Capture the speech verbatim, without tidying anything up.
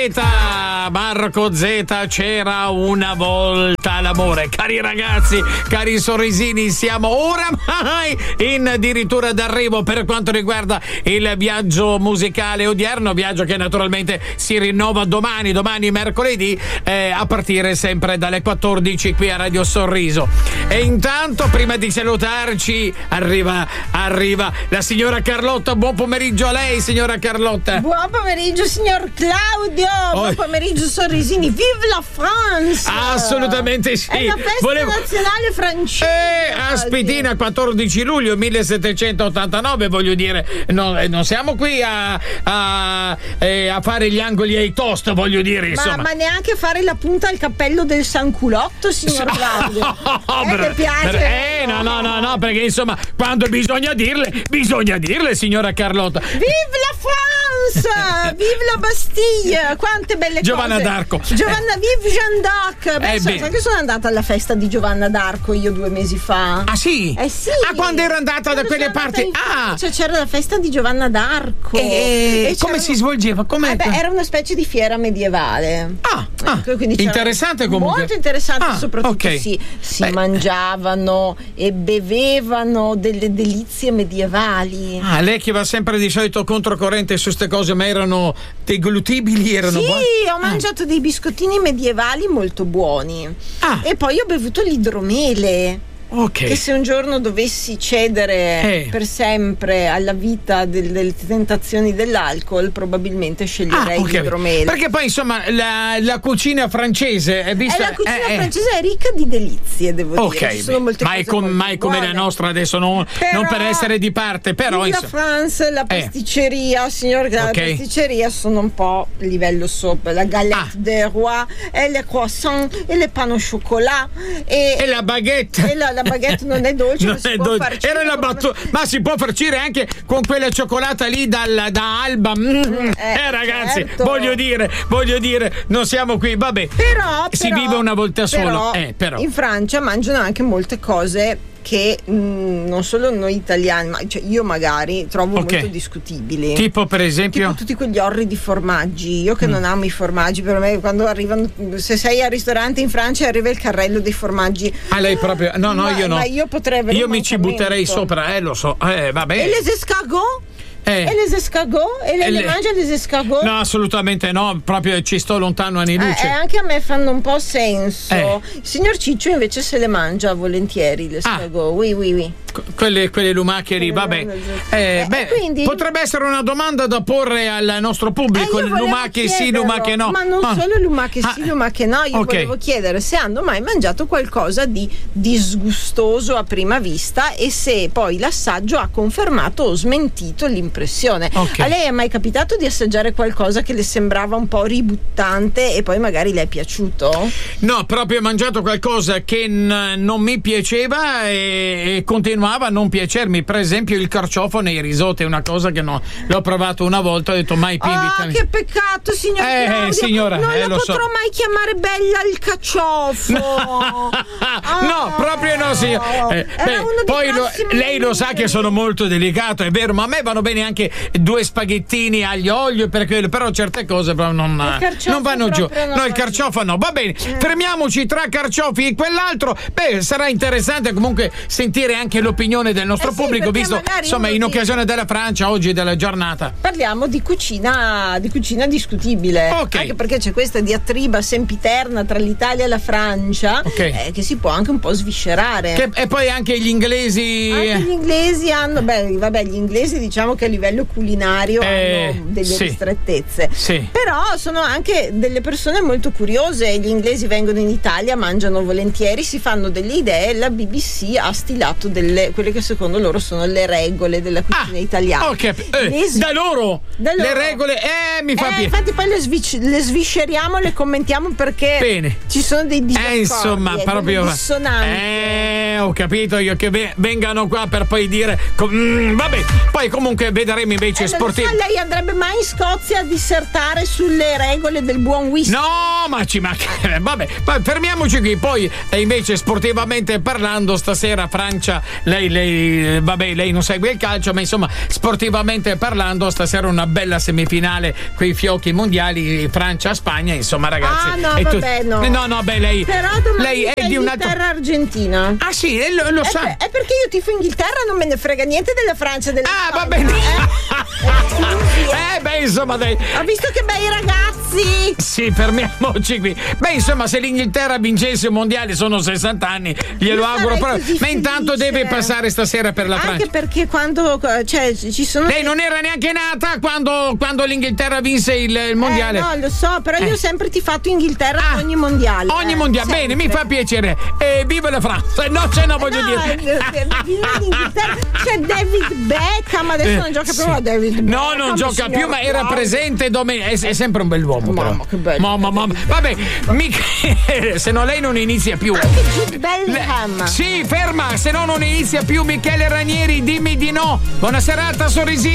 Zeta, Marco Zeta, c'era una volta l'amore. Cari ragazzi, cari sorrisini, siamo oramai in addirittura d'arrivo per quanto riguarda il viaggio musicale odierno, viaggio che naturalmente si rinnova domani, domani mercoledì, eh, a partire sempre dalle quattordici qui a Radio Sorriso. E intanto, prima di salutarci, arriva, arriva la signora Carlotta. Buon pomeriggio a lei, signora Carlotta. Buon pomeriggio, signor Claudio. Oh. Buon pomeriggio, sorrisini. Vive la France! Assolutamente sì. È la festa Volevo... nazionale francese. Eh, Aspitina, quattordici luglio millesettecentottantanove, voglio dire, no, non siamo qui a, a, eh, a fare gli angoli ai toast, voglio dire, insomma. Ma, ma neanche a fare la punta al cappello del sanculotto, signor Claudio. eh, per, mi piace. Per, eh, no, no, no, no, perché insomma, quando bisogna dirle, bisogna dirle, signora Carlotta. Vive la France! Vive la Bastiglia! Quante belle Giovanna cose. d'Arco. Giovanna, eh. vive Jeanne d'Arc. Beh, Eh, so, beh. sai che sono andata alla festa di Giovanna d'Arco io due mesi fa? Ah sì? Eh sì. Ah, quando ero andata Quando da quelle sono andata parti? in Ah! Francia, c'era la festa di Giovanna d'Arco. E, E come c'erano- si svolgeva? Com'è? Eh beh, era una specie di fiera medievale. Ah, ah, Quindi c'era- interessante comunque. Molto interessante, Ah, soprattutto ok. sì, si Beh. mangiavano e bevevano delle delizie medievali. Ah, lei che va sempre di solito controcorrente su queste cose, ma erano deglutibili, erano Sì, buoni? ho mangiato dei biscottini medievali molto buoni. Ah. E poi ho bevuto l'idromele. Ok. Che se un giorno dovessi cedere Eh. per sempre alla vita del- delle tentazioni dell'alcol, probabilmente sceglierei Ah, ok. l'idromele. Perché poi insomma la, la cucina francese è Eh, vista la cucina eh, eh. francese è ricca di delizie, devo Ok, dire. Ci sono beh, molte mai, cose com- molto mai come la buone. nostra adesso, non, Però- non per essere di parte, però la insomma. France, la Eh. pasticceria, signor la Ok. pasticceria sono un po' livello sopra. La galette Ah. des rois e le croissants e le pain au chocolat e, E la baguette. e la, la baguette non è dolce, Non ma si è può dolce. farcire Era la come- battuta, ma si può farcire anche con quella cioccolata lì dal, da Alba. Mm. Eh, Eh, ragazzi, certo. voglio dire, voglio dire, non siamo qui, vabbè. Però, si però- vive una volta però, sola. Eh, però. In Francia mangiano anche molte cose che mh, non solo noi italiani, ma cioè io magari trovo Ok. molto discutibili. Tipo per esempio. Tipo tutti quegli orridi formaggi. Io che Mm. non amo i formaggi, per me quando arrivano, se sei al ristorante in Francia e arriva il carrello dei formaggi. Ah, lei proprio. No, no, Ma- io no. ma io potrei avere Io un mi ci mancamento. butterei sopra, eh, lo so. Eh, vabbè. E les escargots? Eh. E les escargots? E lei E le le- mangia les escargots? No, assolutamente no, proprio ci sto lontano anni Eh, luce. eh, anche a me fanno un po' senso. Eh. Il signor Ciccio invece se le mangia volentieri le Ah. escargots. Oui, oui, oui. Que- Quelle, quelle lumache lì, vabbè. Eh, Eh, beh, quindi- potrebbe essere una domanda da porre al nostro pubblico. Eh, io volevo lumache sì, chiederlo, lumache no. Ma non Ah. solo lumache sì, Ah. lumache no. Io Ok. volevo chiedere se hanno mai mangiato qualcosa di disgustoso a prima vista e se poi l'assaggio ha confermato o smentito l'impressione. Ok. A lei è mai capitato di assaggiare qualcosa che le sembrava un po' ributtante e poi magari le è piaciuto? No, proprio ho mangiato qualcosa che n- non mi piaceva e, e continuava a non piacermi. Per esempio il carciofo nei risotti è una cosa che no, l'ho provato una volta, ho detto mai più in vita Ah, mia. che peccato, signor Eh, Claudio. signora, non eh, la lo so. potrò mai chiamare bella il cacciofo. No, proprio no, signor. Eh, Era beh, uno dei poi lo- prossimi lei lo sa che sono molto delicato, è vero, ma a me vanno bene anche due spaghettini aglio olio per quello, però certe cose proprio non, carciofo non vanno giù. proprio no. No, il carciofo no, va bene. Fermiamoci tra carciofi e quell'altro. Beh, sarà interessante comunque sentire anche l'opinione del nostro Eh sì, pubblico, perché visto magari insomma uno in di- occasione della Francia oggi della giornata. Parliamo di cucina, di cucina discutibile. Ok. Anche perché c'è questa diatriba sempiterna tra l'Italia e la Francia, Ok. eh, che si può anche un po' sviscerare. Che- e poi anche gli inglesi. Anche gli inglesi hanno, beh, vabbè, gli inglesi diciamo che a livello culinario Eh, hanno delle sì. ristrettezze. Sì. Però sono anche delle persone molto curiose. Gli inglesi vengono in Italia, mangiano volentieri, si fanno delle idee. La B B C ha stilato delle, quelle che secondo loro sono le regole della cucina italiana. Ok, eh, Le s- da loro, da loro. le regole, eh, mi fa Eh, piacere. infatti poi le, svic- le svisceriamo, le commentiamo perché Bene. ci sono dei disaccordi, Eh, insomma, eh, proprio. delle dissonanze. Eh, ho capito io che ve- vengano qua per poi dire. com- mm, vabbè, poi comunque vedremo invece Eh, sportivi. ma lei andrebbe mai in Scozia a dissertare sulle regole del buon whisky? No, ma ci manca. Vabbè, ma fermiamoci qui. Poi eh, invece sportivamente parlando, stasera Francia lei, lei, vabbè, lei non segue il calcio, ma insomma, sportivamente parlando, stasera una bella semifinale, quei fiocchi mondiali, Francia-Spagna, insomma, ragazzi. Ah, no, è vabbè, tu... no. No, no, beh, lei. Però domani lei è di una. Inghilterra-Argentina. Ah, sì, lo, lo è sa. Per, è perché io tifo Inghilterra, non me ne frega niente della Francia e della Ah, Spagna. va bene. Eh, eh, beh, insomma, dai. Ho visto che bei ragazzi. Sì, fermiamoci qui. Beh, insomma, se l'Inghilterra vincesse i mondiali sono sessanta anni, glielo Io auguro sarei proprio. così Ma intanto felice. deve passare stasera per la Francia. Anche perché quando cioè ci sono Lei non era neanche nata quando, quando l'Inghilterra vinse il, il mondiale. Eh, no, lo so, però io Eh. ho sempre tifato Inghilterra Ah, a ogni mondiale. Ogni eh, mondiale, sempre. bene, mi fa piacere. E viva la Francia! No, c'è no, voglio no, dire. eh, viva l'Inghilterra. C'è David Beckham, adesso non gioca Sì. più a David Beckham. No, non gioca signor più, ma era Claudio. presente domenica. È, è sempre un bell'uomo, però. Mamma, che bello. Mamma, mamma. Vabbè, Michele, se no lei non inizia più. Anche Jude Bellingham. Sì, ferma, se no non inizia più. Michele Ranieri, dimmi di no. Buona serata, sorrisini.